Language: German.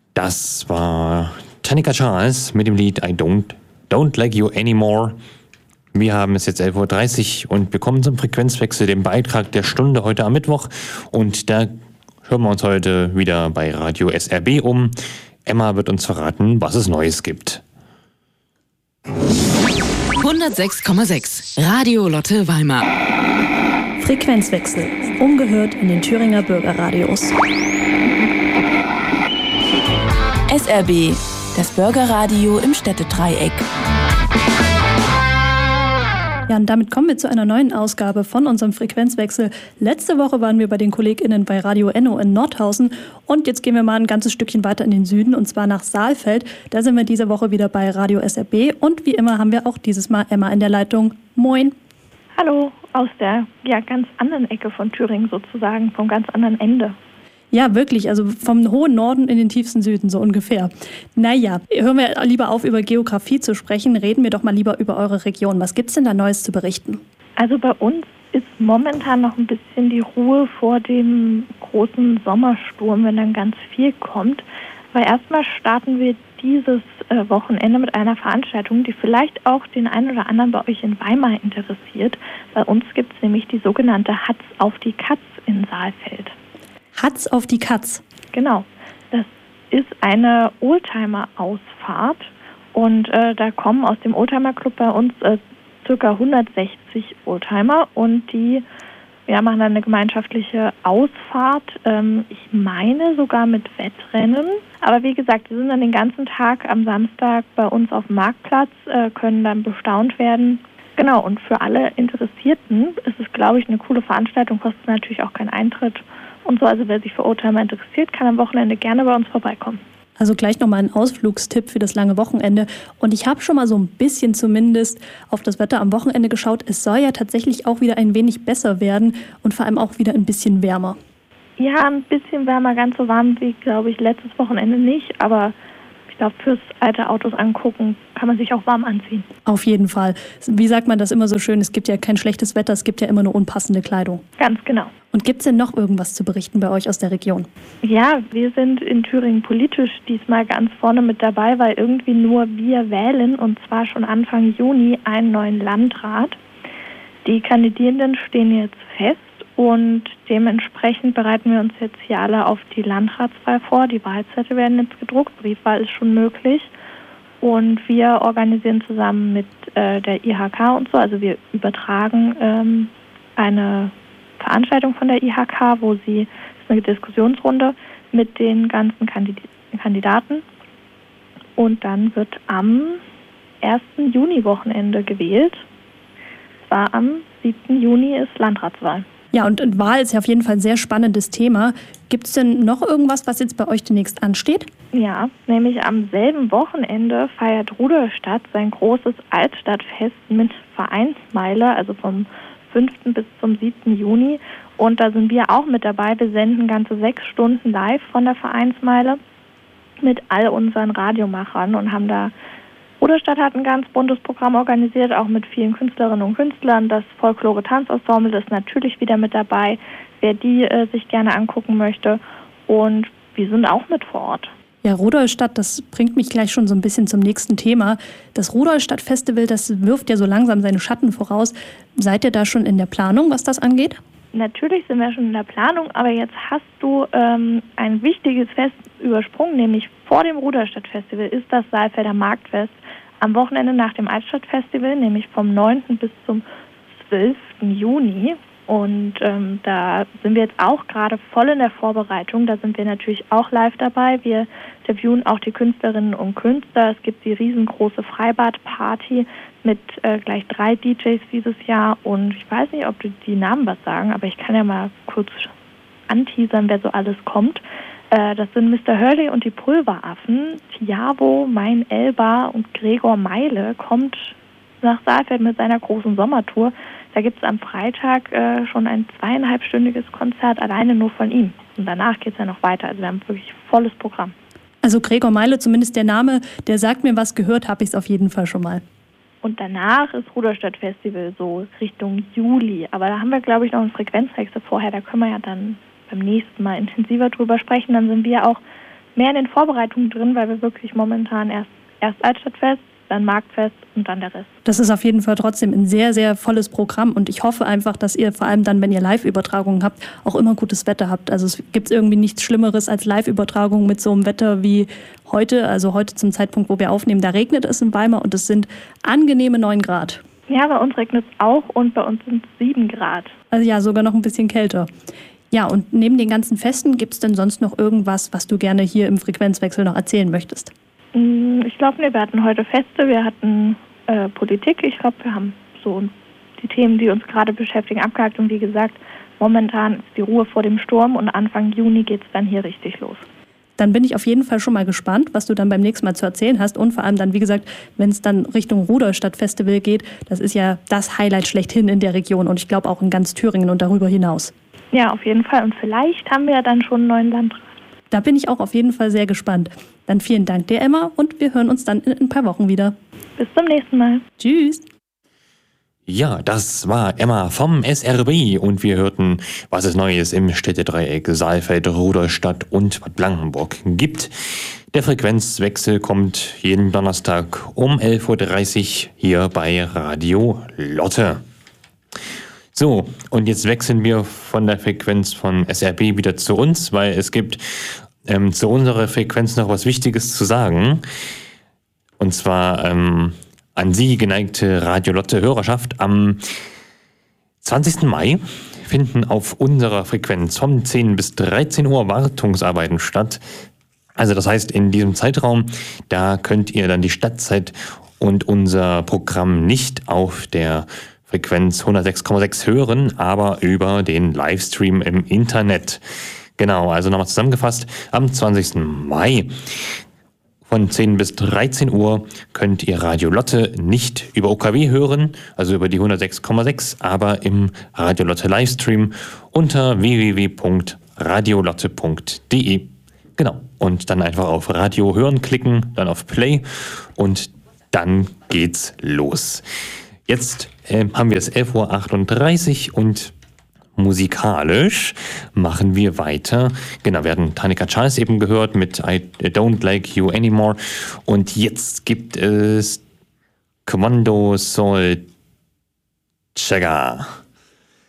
Das war Tanika Charles mit dem Lied I Don't Like You Anymore. Wir haben es jetzt 11.30 Uhr und bekommen zum Frequenzwechsel den Beitrag der Stunde heute am Mittwoch. Und da hören wir uns heute wieder bei Radio SRB um. Emma wird uns verraten, was es Neues gibt. 106,6 Radio Lotte Weimar. Frequenzwechsel. Ungehört in den Thüringer Bürgerradios. SRB, das Bürgerradio im Städtedreieck. Ja, und damit kommen wir zu einer neuen Ausgabe von unserem Frequenzwechsel. Letzte Woche waren wir bei den KollegInnen bei Radio Enno in Nordhausen und jetzt gehen wir mal ein ganzes Stückchen weiter in den Süden und zwar nach Saalfeld. Da sind wir diese Woche wieder bei Radio SRB und wie immer haben wir auch dieses Mal Emma in der Leitung. Moin! Hallo, aus der ganz anderen Ecke von Thüringen sozusagen, vom ganz anderen Ende. Ja, wirklich, also vom hohen Norden in den tiefsten Süden, so ungefähr. Naja, hören wir lieber auf, über Geografie zu sprechen, reden wir doch mal lieber über eure Region. Was gibt's denn da Neues zu berichten? Also bei uns ist momentan noch ein bisschen die Ruhe vor dem großen Sommersturm, wenn dann ganz viel kommt. Aber erstmal starten wir dieses Wochenende mit einer Veranstaltung, die vielleicht auch den einen oder anderen bei euch in Weimar interessiert. Bei uns gibt es nämlich die sogenannte Hatz auf die Katz in Saalfeld. Hatz auf die Katz. Genau, das ist eine Oldtimer-Ausfahrt und da kommen aus dem Oldtimer-Club bei uns ca. 160 Oldtimer und die machen dann eine gemeinschaftliche Ausfahrt, ich meine sogar mit Wettrennen, aber wie gesagt, die sind dann den ganzen Tag am Samstag bei uns auf dem Marktplatz, können dann bestaunt werden. Genau, und für alle Interessierten ist es, glaube ich, eine coole Veranstaltung, kostet natürlich auch keinen Eintritt. Und so, also wer sich für Oldtimer interessiert, kann am Wochenende gerne bei uns vorbeikommen. Also gleich nochmal ein Ausflugstipp für das lange Wochenende. Und ich habe schon mal so ein bisschen zumindest auf das Wetter am Wochenende geschaut. Es soll ja tatsächlich auch wieder ein wenig besser werden und vor allem auch wieder ein bisschen wärmer. Ja, ein bisschen wärmer, ganz so warm wie, glaube ich, letztes Wochenende nicht. Aber ich glaube, fürs alte Autos angucken kann man sich auch warm anziehen. Auf jeden Fall. Wie sagt man das immer so schön? Es gibt ja kein schlechtes Wetter, es gibt ja immer nur unpassende Kleidung. Ganz genau. Und gibt es denn noch irgendwas zu berichten bei euch aus der Region? Ja, wir sind in Thüringen politisch diesmal ganz vorne mit dabei, weil irgendwie nur wir wählen und zwar schon Anfang Juni einen neuen Landrat. Die Kandidierenden stehen jetzt fest und dementsprechend bereiten wir uns jetzt hier alle auf die Landratswahl vor. Die Wahlzettel werden jetzt gedruckt, Briefwahl ist schon möglich und wir organisieren zusammen mit der IHK und so, also wir übertragen eine Veranstaltung von der IHK, wo sie, das ist eine Diskussionsrunde mit den ganzen Kandidaten und dann wird am 1. Juni-Wochenende gewählt. Zwar am 7. Juni ist Landratswahl. Ja, und Wahl ist ja auf jeden Fall ein sehr spannendes Thema. Gibt es denn noch irgendwas, was jetzt bei euch demnächst ansteht? Ja, nämlich am selben Wochenende feiert Rudolstadt sein großes Altstadtfest mit Vereinsmeile, also vom 5. bis zum 7. Juni. Und da sind wir auch mit dabei. Wir senden ganze 6 Stunden live von der Vereinsmeile mit all unseren Radiomachern und haben da, Rudolstadt hat ein ganz buntes Programm organisiert, auch mit vielen Künstlerinnen und Künstlern. Das Folklore-Tanzensemble ist natürlich wieder mit dabei, wer die sich gerne angucken möchte. Und wir sind auch mit vor Ort. Ja, Rudolstadt, das bringt mich gleich schon so ein bisschen zum nächsten Thema. Das Rudolstadt-Festival, das wirft ja so langsam seine Schatten voraus. Seid ihr da schon in der Planung, was das angeht? Natürlich sind wir schon in der Planung, aber jetzt hast du ein wichtiges Fest übersprungen, nämlich vor dem Rudolstadt-Festival ist das Saalfelder Marktfest am Wochenende nach dem Altstadtfestival, nämlich vom 9. bis zum 12. Juni. Und da sind wir jetzt auch gerade voll in der Vorbereitung. Da sind wir natürlich auch live dabei. Wir interviewen auch die Künstlerinnen und Künstler. Es gibt die riesengroße Freibadparty mit gleich 3 DJs dieses Jahr. Und ich weiß nicht, ob die Namen was sagen, aber ich kann ja mal kurz anteasern, wer so alles kommt. Das sind Mr. Hurley und die Pulveraffen. Tiavo, Mein Elba und Gregor Meile kommt nach Saalfeld mit seiner großen Sommertour. Da gibt es am Freitag schon ein 2,5-stündiges Konzert alleine nur von ihm. Und danach geht es ja noch weiter. Also wir haben wirklich volles Programm. Also Gregor Meile, zumindest der Name, der sagt mir was, gehört habe ich es auf jeden Fall schon mal. Und danach ist Rudolstadt-Festival so Richtung Juli. Aber da haben wir, glaube ich, noch einen Frequenzwechsel vorher. Da können wir ja dann beim nächsten Mal intensiver drüber sprechen. Dann sind wir auch mehr in den Vorbereitungen drin, weil wir wirklich momentan erst Altstadtfest, dann Marktfest und dann der Rest. Das ist auf jeden Fall trotzdem ein sehr, sehr volles Programm und ich hoffe einfach, dass ihr vor allem dann, wenn ihr Live-Übertragungen habt, auch immer gutes Wetter habt. Also es gibt irgendwie nichts Schlimmeres als Live-Übertragungen mit so einem Wetter wie heute. Also heute zum Zeitpunkt, wo wir aufnehmen, da regnet es in Weimar und es sind angenehme 9 Grad. Ja, bei uns regnet es auch und bei uns sind es 7 Grad. Also ja, sogar noch ein bisschen kälter. Ja, und neben den ganzen Festen, gibt es denn sonst noch irgendwas, was du gerne hier im Frequenzwechsel noch erzählen möchtest? Ich glaube, wir hatten heute Feste, wir hatten Politik. Ich glaube, wir haben so die Themen, die uns gerade beschäftigen, abgehakt. Und wie gesagt, momentan ist die Ruhe vor dem Sturm und Anfang Juni geht es dann hier richtig los. Dann bin ich auf jeden Fall schon mal gespannt, was du dann beim nächsten Mal zu erzählen hast. Und vor allem dann, wie gesagt, wenn es dann Richtung Rudolstadt-Festival geht, das ist ja das Highlight schlechthin in der Region und ich glaube auch in ganz Thüringen und darüber hinaus. Ja, auf jeden Fall. Und vielleicht haben wir ja dann schon einen neuen Landrat. Da bin ich auch auf jeden Fall sehr gespannt. Dann vielen Dank dir, Emma, und wir hören uns dann in ein paar Wochen wieder. Bis zum nächsten Mal. Tschüss. Ja, das war Emma vom SRB und wir hörten, was es Neues im Städtedreieck Saalfeld, Rudolstadt und Bad Blankenburg gibt. Der Frequenzwechsel kommt jeden Donnerstag um 11.30 Uhr hier bei Radio Lotte. So, und jetzt wechseln wir von der Frequenz von SRB wieder zu uns, weil es gibt zu unserer Frequenz noch was Wichtiges zu sagen. Und zwar an Sie, geneigte Radio Lotte Hörerschaft, am 20. Mai finden auf unserer Frequenz von 10 bis 13 Uhr Wartungsarbeiten statt. Also das heißt, in diesem Zeitraum, da könnt ihr dann die Stadtzeit und unser Programm nicht auf der Frequenz 106,6 hören, aber über den Livestream im Internet. Genau, also nochmal zusammengefasst, am 20. Mai von 10 bis 13 Uhr könnt ihr Radio Lotte nicht über OKW hören, also über die 106,6, aber im Radio Lotte Livestream unter www.radiolotte.de. Genau, und dann einfach auf Radio hören klicken, dann auf Play und dann geht's los. Jetzt haben wir es 11.38 Uhr und musikalisch machen wir weiter. Genau, wir hatten Tanika Charles eben gehört mit I Don't Like You Anymore. Und jetzt gibt es Kommando Soul Chagga.